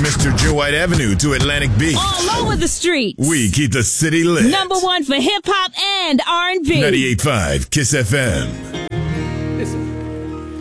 Mr. Joe White Avenue to Atlantic Beach. All over the streets. We keep the city lit. Number one for hip hop and R&B. 98.5 Kiss FM.